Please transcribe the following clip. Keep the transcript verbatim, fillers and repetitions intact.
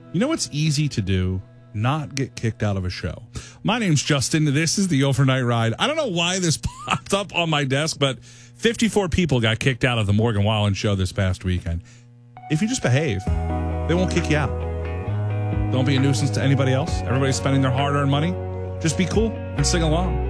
You know what's easy to do? Not get kicked out of a show. My name's Justin. This is the Overnight Ride. I don't know why this popped up on my desk, but fifty-four people got kicked out of the Morgan Wallen show this past weekend. If you just behave, they won't kick you out. Don't be a nuisance to anybody else. Everybody's spending their hard-earned money. Just be cool and sing along.